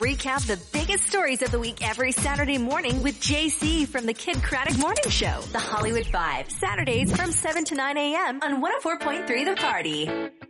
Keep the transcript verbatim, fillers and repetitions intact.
recap the biggest stories of the week every Saturday morning with J C from the Kid Craddock Morning Show. The Hollywood Five, Saturdays from seven to nine a.m. on one oh four point three The Party.